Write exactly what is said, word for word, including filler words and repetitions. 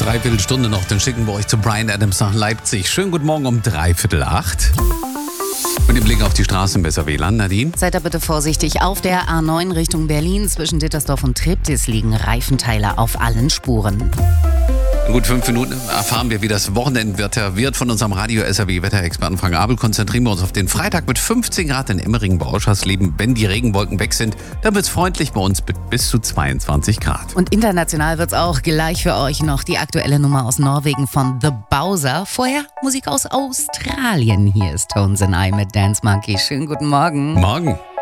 Dreiviertel Stunde noch, dann schicken wir euch zu Bryan Adams nach Leipzig. Schönen guten Morgen um dreiviertel acht. Mit dem Blick auf die Straßen besser W L A N, Nadine. Seid da bitte vorsichtig. Auf der A neun Richtung Berlin zwischen Dittersdorf und Treptis liegen Reifenteile auf allen Spuren. In gut fünf Minuten erfahren wir, wie das Wochenendwetter wird von unserem Radio-S R W-Wetterexperten Frank Abel. Konzentrieren wir uns auf den Freitag mit fünfzehn Grad in Emmeringen bei Oschersleben. Wenn die Regenwolken weg sind, dann wird es freundlich bei uns mit bis zu zweiundzwanzig Grad. Und international wird's auch gleich für euch noch die aktuelle Nummer aus Norwegen von The Bowser. Vorher Musik aus Australien. Hier ist Tones and I mit Dance Monkey. Schönen guten Morgen. Morgen.